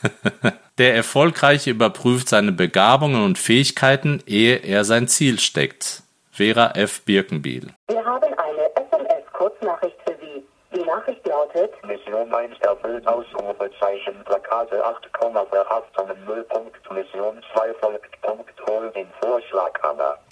Der Erfolgreiche überprüft seine Begabungen und Fähigkeiten, ehe er sein Ziel steckt. Vera F. Birkenbiel. Wir haben eine SMS-Kurznachricht für Sie. Die Nachricht lautet: Mission 1 erfüllt, Ausrufezeichen, Plakate 8, verhaften, Nullpunkt, Mission 2 folgt, Punkt, hol den Vorschlag, Anna.